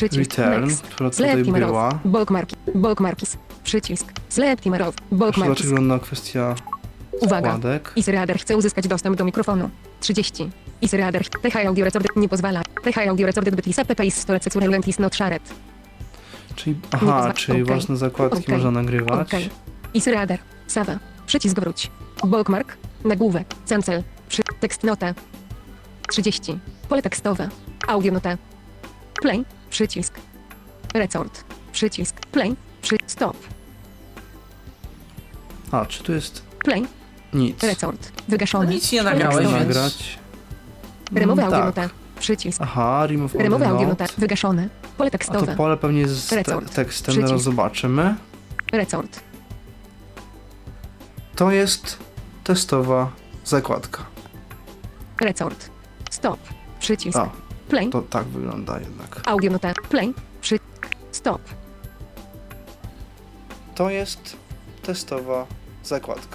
Przycisk. return, Next. która tutaj Select timer była. off. Bookmarki. Bookmarkis. Przycisk. Select timer off. Proszę Bookmarkis. dlaczego na kwestia Uwaga. składek. Easyreader chce uzyskać dostęp do mikrofonu. 30. Easyreader. TH audio recorded nie pozwala. TH audio recorded byt lisa pp is storage current is not shared. Czyli, Nie aha, pozwala. czyli Okej. własne zakładki Okej. można nagrywać. Okej. Easyreader. Sawa. Przycisk wróć. Bookmark. Nagłówek. Cancel. Tekst nota. 30. Pole tekstowe. Audio nota. Play. Przycisk. Record. Przycisk. Play. Stop. A, czy tu jest Play. nic? Record. Wygaszony. Nic nie Pole nagrałeś, tekstowe. więc... nagrać? Remove audio tak. nota. Przycisk. Aha, remove Remove audio note. nota. Wygaszone. Pole A to tekstowe. pole pewnie jest z Record. tekstem, Przycisk. zaraz zobaczymy. Record. To jest testowa zakładka. Record. Stop. Przycisk. A, Play. to tak wygląda jednak. Audio nota. Play. Stop. To jest testowa zakładka.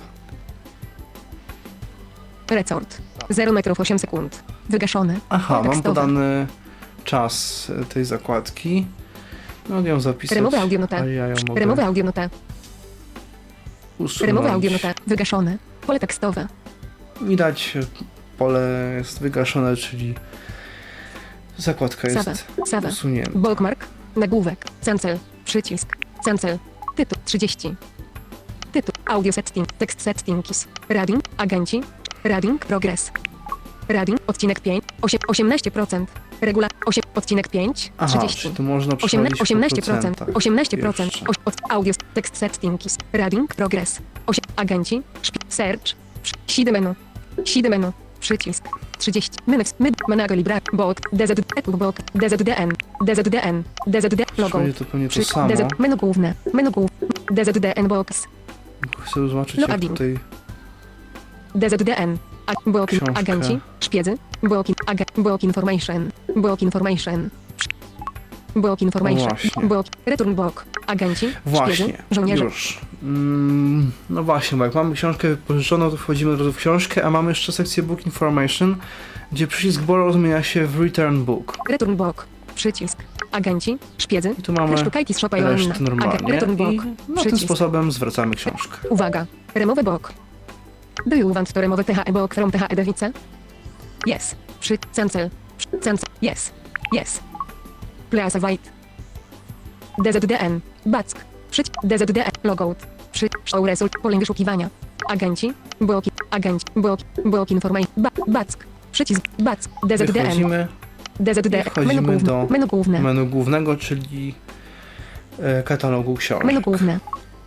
Record. 0 metrów 8 sekund. Wygaszony. Aha, Pole mam tekstowe. podany czas tej zakładki. Mogę ją zapisać, Remove audio nota. ale ja ją mogę Remove audio nota. usunąć. Remove audio nota. Wygaszone. Pole tekstowe. Widać, pole jest wygaszone, czyli zakładka jest Sawa. usunięta. Bookmark. Nagłówek. Cancel. Przycisk. Cancel. Tytuł. 30. Tytuł. Audio setting. Tekst settings. Reading. Agenci. Reading. Progress. Reading. Odcinek 5. 18%. Regula. Odcinek 5. Aha, 30. czyli tu można przechodzić 18%. po 18%. Jeszcze. Audio. Tekst settings. Reading. Progress. Agenci. Search. 7 menu. 7 menu. Przycisk. 30. Menago Libra. Bot. Bot. DZDN. DZDN. DZD. Logo. Czyli to pewnie to samo. Menu główne. Menu główne. DZDN box. Chcę zobaczyć, jak Loading. tutaj DZDN. Block Książkę. agenci. Szpiedzy. Block information. Block information. Block information. właśnie. Block. Return block. Agenci. Właśnie, Szpiedzy. Żołnierze. już. No właśnie, bo jak mamy książkę wypożyczoną, to wchodzimy od razu w książkę, a mamy jeszcze sekcję Book Information, gdzie przycisk Borrow zmienia się w Return Book. Return block. Przycisk. Agenci. Szpiedzy. I tu mamy Szukajki z Shopa resztę normalnie Return i block. tym Przycisk. sposobem zwracamy książkę. Uwaga. Remove block. Do you want to remove THE block from THE Device? Yes. Cancel. Cancel. Yes. Yes. Please wait. DZDN. Back. DZDN. Logout. Show result. Pole wyszukiwania. Agenci. Bloki. Agenci. Block information. Back. Przycisk. Back. DZDN. Wychodzimy DZD. i wchodzimy do Menu główne. menu głównego, czyli katalogu książek. Menu główne.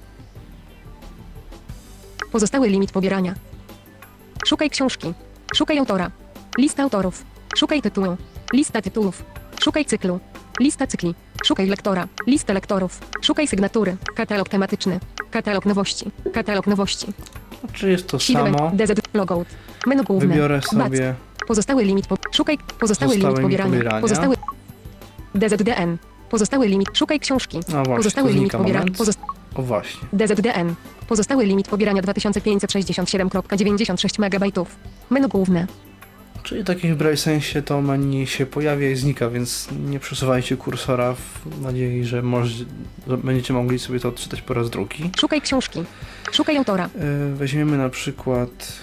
Pozostały limit pobierania. Szukaj książki. Szukaj autora. Lista autorów. Szukaj tytułu. Lista tytułów. Szukaj cyklu. Lista cykli. Szukaj lektora. Lista lektorów. Szukaj sygnatury. Katalog tematyczny. Katalog nowości. Katalog nowości. Czy jest to 7. samo? DZ logout. Menu główne. Wybiorę Back. sobie Pozostały limit szukaj. Pozostały limit pobierania. Pozostały DZDN. Pozostały limit. Szukaj książki. No właśnie, Pozostały tu limit znika pobierania. moment. O właśnie. DZDN. Pozostały limit pobierania 2567,96 MB. Menu główne. Czyli w takim sensie to menu się pojawia i znika, więc nie przesuwajcie kursora w nadziei, że będziecie mogli sobie to odczytać po raz drugi. Szukaj książki. Szukaj autora. Weźmiemy na przykład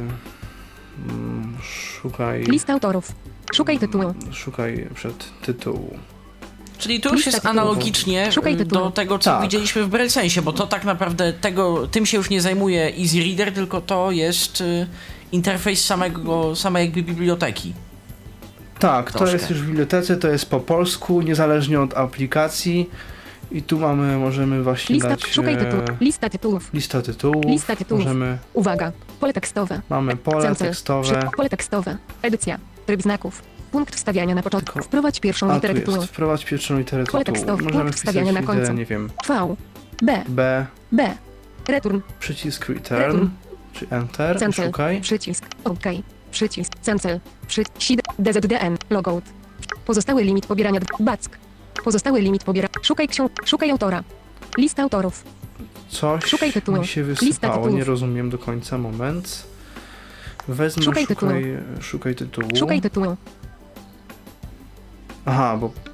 szukaj... Lista autorów. Szukaj tytułu. Szukaj przed tytułu. Czyli tu już Lista jest tytułów. analogicznie Szukaj tytułu. do tego, co Tak. widzieliśmy w Braillesensie, bo to tak naprawdę tym się już nie zajmuje Easy Reader, tylko to jest interfejs samej jakby biblioteki. Tak, to Troszkę. jest już w bibliotece, to jest po polsku, niezależnie od aplikacji. I tu możemy właśnie dać... Szukaj tytułu. Lista tytułów. Lista tytułów. Lista tytułów. Możemy... Uwaga. Pole tekstowe. Mamy pole Cancel. tekstowe. Pole tekstowe. Edycja. Tryb znaków. Punkt wstawiania na początku. Tylko- Wprowadź pierwszą A, literę tu tytułu. jest. Wprowadź pierwszą literę Pole tytułu. tekstowe. Możemy Punkt wpisać wstawiania na literę, końcu. nie wiem, V. B. B, B. Return. przycisk return, Return. czy enter, Cancel. szukaj. Przycisk. OK. Przycisk. Cancel. DZDN. Logout. Pozostały limit pobierania. Back. Pozostały limit pobierania. Szukaj Szukaj autora. Lista autorów. Coś Szukaj tytułu. mi się Lista wysypało, tytułów. nie rozumiem do końca, moment. Wezmę, Szukaj tytułu. szukaj tytułu. Szukaj tytułu. Aha, bo